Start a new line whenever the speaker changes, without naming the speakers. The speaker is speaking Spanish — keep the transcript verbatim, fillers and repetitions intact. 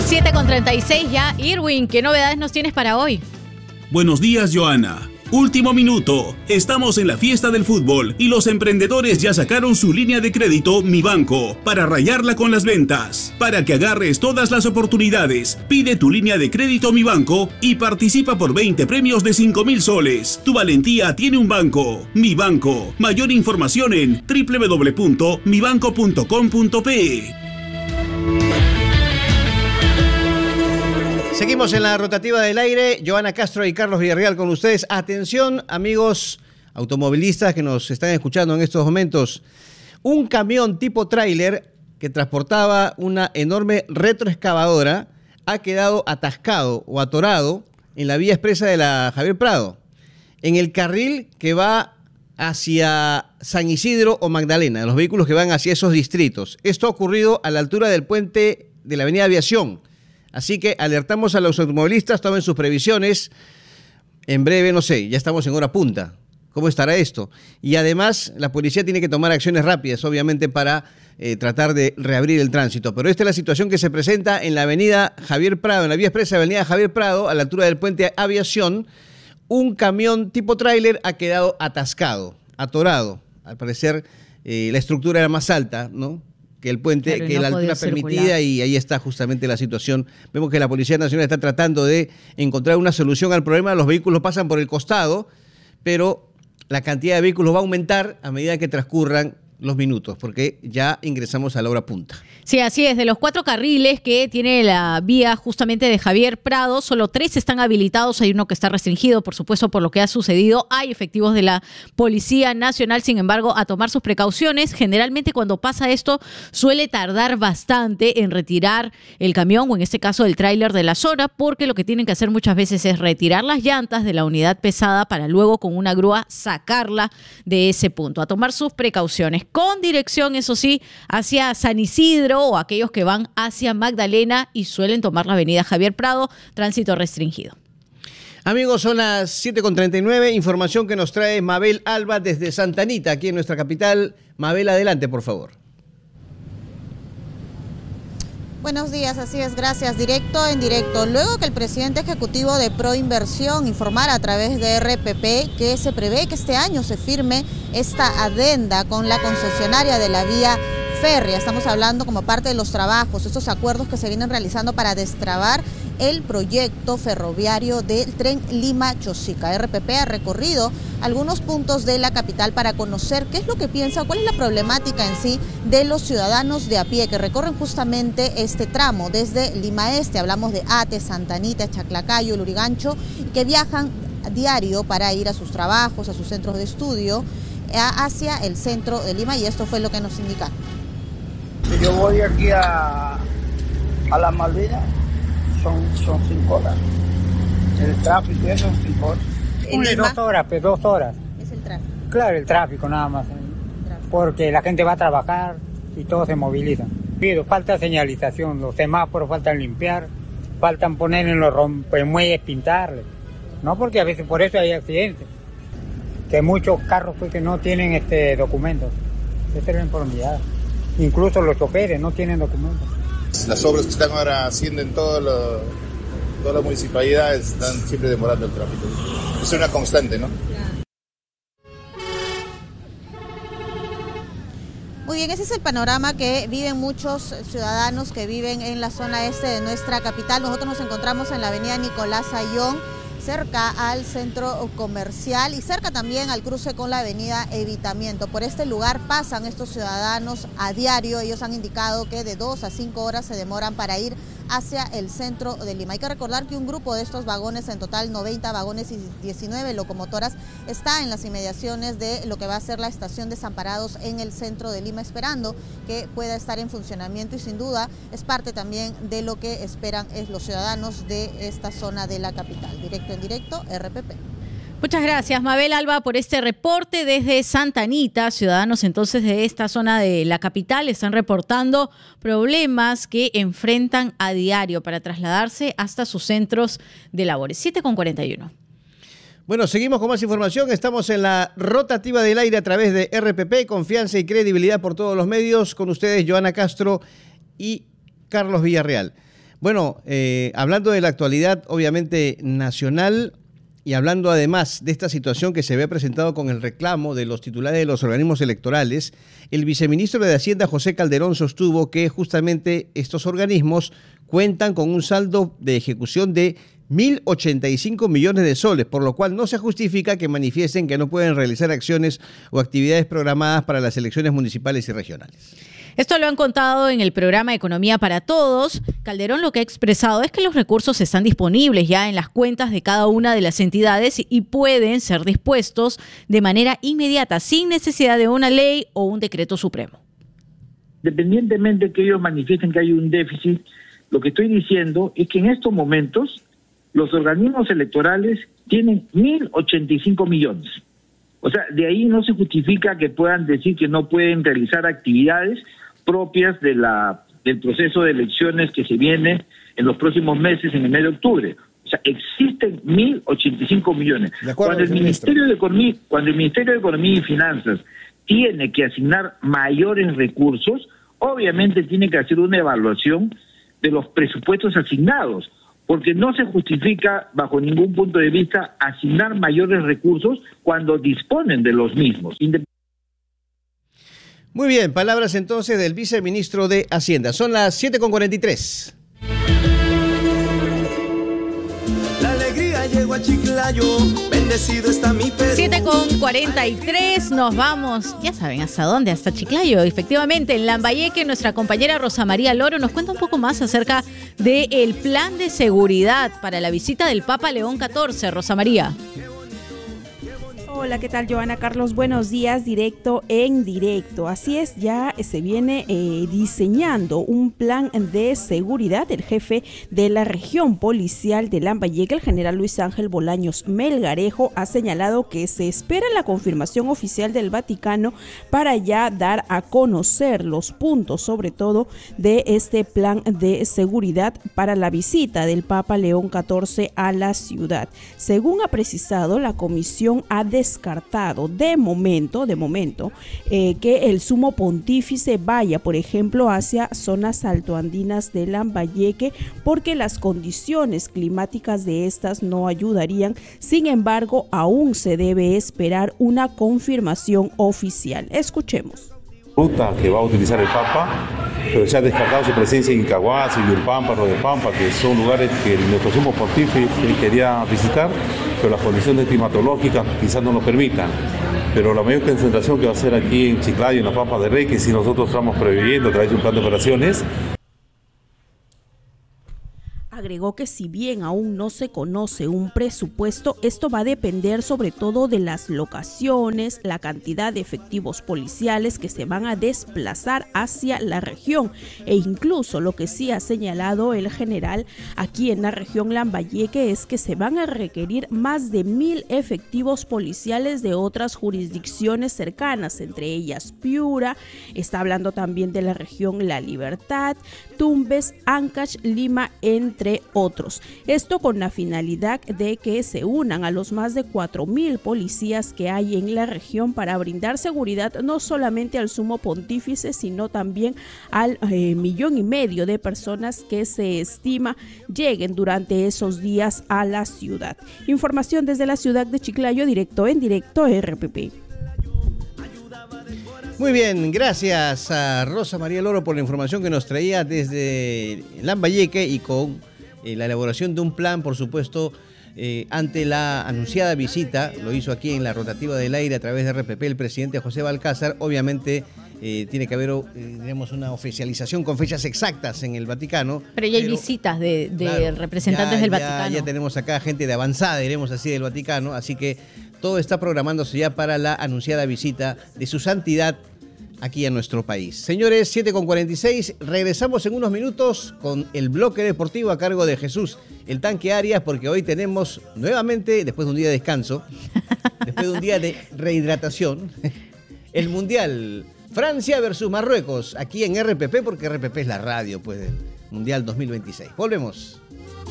siete con treinta y seis ya. Irwin, ¿qué novedades nos tienes para hoy?
Buenos días, Joana. Último minuto. Estamos en la fiesta del fútbol y los emprendedores ya sacaron su línea de crédito Mi Banco para rayarla con las ventas. Para que agarres todas las oportunidades, pide tu línea de crédito Mi Banco y participa por veinte premios de cinco mil soles. Tu valentía tiene un banco. Mi Banco. Mayor información en doble u doble u doble u punto mi banco punto com punto pe.
Seguimos en la rotativa del aire. Joana Castro y Carlos Villarreal con ustedes. Atención, amigos automovilistas que nos están escuchando en estos momentos. Un camión tipo tráiler que transportaba una enorme retroexcavadora ha quedado atascado o atorado en la vía expresa de la Javier Prado, en el carril que va hacia San Isidro o Magdalena, los vehículos que van hacia esos distritos. Esto ha ocurrido a la altura del puente de la avenida Aviación. Así que alertamos a los automovilistas, tomen sus previsiones. En breve, no sé, ya estamos en hora punta. ¿Cómo estará esto? Y además, la policía tiene que tomar acciones rápidas, obviamente, para eh, tratar de reabrir el tránsito. Pero esta es la situación que se presenta en la avenida Javier Prado, en la vía expresa de la avenida Javier Prado, a la altura del puente Aviación. Un camión tipo tráiler ha quedado atascado, atorado. Al parecer, eh, la estructura era más alta, ¿no?, que el puente, claro, que no la altura permitida, circular. Y ahí está justamente la situación. Vemos que la Policía Nacional está tratando de encontrar una solución al problema. Los vehículos pasan por el costado, pero la cantidad de vehículos va a aumentar a medida que transcurran los minutos, porque ya ingresamos a la hora punta.
Sí, así es. De los cuatro carriles que tiene la vía justamente de Javier Prado, solo tres están habilitados. Hay uno que está restringido, por supuesto, por lo que ha sucedido. Hay efectivos de la Policía Nacional, sin embargo, a tomar sus precauciones. Generalmente cuando pasa esto suele tardar bastante en retirar el camión o en este caso el tráiler de la zona, porque lo que tienen que hacer muchas veces es retirar las llantas de la unidad pesada para luego con una grúa sacarla de ese punto. A tomar sus precauciones. Con dirección, eso sí, hacia San Isidro o aquellos que van hacia Magdalena y suelen tomar la avenida Javier Prado, tránsito restringido.
Amigos, son las siete con treinta y nueve, información que nos trae Mabel Alba desde Santa Anita, aquí en nuestra capital. Mabel, adelante, por favor.
Buenos días, así es, gracias. Directo en directo. Luego que el presidente ejecutivo de Proinversión informara a través de R P P que se prevé que este año se firme esta adenda con la concesionaria de la vía férrea. Estamos hablando como parte de los trabajos, estos acuerdos que se vienen realizando para destrabar el proyecto ferroviario del tren Lima-Chosica. R P P ha recorrido algunos puntos de la capital para conocer qué es lo que piensa, cuál es la problemática en sí de los ciudadanos de a pie que recorren justamente este tramo desde Lima Este. Hablamos de Ate, Santa Anita, Chaclacayo, Lurigancho, que viajan a diario para ir a sus trabajos, a sus centros de estudio, hacia el centro de Lima, y esto fue lo que nos indicaron.
Yo voy aquí a, a las Malvinas. Son, son cinco horas. El tráfico eso son cinco horas.
Una, dos horas, pues dos horas.
Es el tráfico.
Claro, el tráfico nada más. Tráfico. Porque la gente va a trabajar y todos se movilizan. Pido, falta señalización, los semáforos faltan limpiar, faltan poner en los rompemuelles, pintarle. No, porque a veces por eso hay accidentes. Que muchos carros pues, que no tienen este documentos. Esa es la informalidad. Incluso los choferes no tienen documentos.
Las obras que están ahora haciendo en todo lo, todas las municipalidades están siempre demorando el tráfico. Es una constante, ¿no?
Muy bien, ese es el panorama que viven muchos ciudadanos que viven en la zona este de nuestra capital. Nosotros nos encontramos en la avenida Nicolás Ayllón, cerca al centro comercial y cerca también al cruce con la avenida Evitamiento. Por este lugar pasan estos ciudadanos a diario. Ellos han indicado que de dos a cinco horas se demoran para ir hacia el centro de Lima. Hay que recordar que un grupo de estos vagones, en total noventa vagones y diecinueve locomotoras, está en las inmediaciones de lo que va a ser la estación Desamparados en el centro de Lima, esperando que pueda estar en funcionamiento, y sin duda es parte también de lo que esperan es los ciudadanos de esta zona de la capital. Directo en directo, R P P.
Muchas gracias, Mabel Alba, por este reporte desde Santa Anita. Ciudadanos entonces de esta zona de la capital están reportando problemas que enfrentan a diario para trasladarse hasta sus centros de labores. siete con cuarenta y uno.
Bueno, seguimos con más información. Estamos en la rotativa del aire a través de R P P, confianza y credibilidad por todos los medios. Con ustedes, Joana Castro y Carlos Villarreal. Bueno, eh, hablando de la actualidad, obviamente, nacional, y hablando además de esta situación que se había presentado con el reclamo de los titulares de los organismos electorales, el viceministro de Hacienda, José Calderón, sostuvo que justamente estos organismos cuentan con un saldo de ejecución de mil ochenta y cinco millones de soles, por lo cual no se justifica que manifiesten que no pueden realizar acciones o actividades programadas para las elecciones municipales y regionales.
Esto lo han contado en el programa Economía para Todos. Calderón lo que ha expresado es que los recursos están disponibles ya en las cuentas de cada una de las entidades y pueden ser dispuestos de manera inmediata, sin necesidad de una ley o un decreto supremo.
Independientemente que ellos manifiesten que hay un déficit, lo que estoy diciendo es que en estos momentos los organismos electorales tienen mil ochenta y cinco millones. O sea, de ahí no se justifica que puedan decir que no pueden realizar actividades propias de la del proceso de elecciones que se viene en los próximos meses, en el mes de octubre. O sea, existen mil ochenta y cinco millones. Cuando el Ministerio de Economía, cuando el Ministerio de Economía y Finanzas tiene que asignar mayores recursos, obviamente tiene que hacer una evaluación de los presupuestos asignados, porque no se justifica bajo ningún punto de vista asignar mayores recursos cuando disponen de los mismos.
Muy bien, palabras entonces del viceministro de Hacienda. Son las siete con cuarenta y tres.
La alegría llegó a Chiclayo, bendecido está mi Perú.
siete con cuarenta y tres, nos vamos, ya saben hasta dónde, hasta Chiclayo. Efectivamente, en Lambayeque, nuestra compañera Rosa María Loro nos cuenta un poco más acerca del plan de seguridad para la visita del Papa León catorce. Rosa María.
Hola, ¿qué tal, Joana? Carlos, buenos días, directo en directo. Así es, ya se viene eh, diseñando un plan de seguridad. El jefe de la región policial de Lambayeque, el general Luis Ángel Bolaños Melgarejo, ha señalado que se espera la confirmación oficial del Vaticano para ya dar a conocer los puntos, sobre todo, de este plan de seguridad para la visita del Papa León catorce a la ciudad. Según ha precisado, la comisión ha descartado de momento, de momento, eh, que el sumo pontífice vaya, por ejemplo, hacia zonas altoandinas de Lambayeque, porque las condiciones climáticas de estas no ayudarían. Sin embargo, aún se debe esperar una confirmación oficial. Escuchemos.
Ruta que va a utilizar el Papa, pero se ha descartado su presencia en Caguas, en Yurpampa, Rodepampa, que son lugares que nuestro sumo pontífice quería visitar, pero las condiciones climatológicas quizás no lo permitan. Pero la mayor concentración que va a ser aquí en Chiclayo, en la Pampa de Rey, que si nosotros estamos previendo a través de un plan de operaciones.
Agregó que si bien aún no se conoce un presupuesto, esto va a depender sobre todo de las locaciones, la cantidad de efectivos policiales que se van a desplazar hacia la región, e incluso lo que sí ha señalado el general aquí en la región Lambayeque es que se van a requerir más de mil efectivos policiales de otras jurisdicciones cercanas, entre ellas Piura. Está hablando también de la región La Libertad, Tumbes, Ancash, Lima, entre otros. Esto con la finalidad de que se unan a los más de cuatro mil policías que hay en la región para brindar seguridad no solamente al sumo pontífice, sino también al eh, millón y medio de personas que se estima lleguen durante esos días a la ciudad. Información desde la ciudad de Chiclayo, directo en directo R P P.
Muy bien, gracias a Rosa María Loro por la información que nos traía desde Lambayeque y con eh, la elaboración de un plan, por supuesto, eh, ante la anunciada visita. Lo hizo aquí en la rotativa del aire a través de R P P el presidente José Balcázar. Obviamente eh, tiene que haber eh, digamos, una oficialización con fechas exactas en el Vaticano.
Pero ya hay pero, visitas de, de claro,
ya,
representantes del
ya,
Vaticano.
Ya tenemos acá gente de avanzada, diremos así, del Vaticano, así que todo está programándose ya para la anunciada visita de su santidad aquí a nuestro país. Señores, siete con cuarenta y seis, regresamos en unos minutos con el bloque deportivo a cargo de Jesús, el Tanque Arias, porque hoy tenemos nuevamente, después de un día de descanso, después de un día de rehidratación, el Mundial Francia versus Marruecos, aquí en R P P, porque R P P es la radio pues, del Mundial dos mil veintiséis. Volvemos.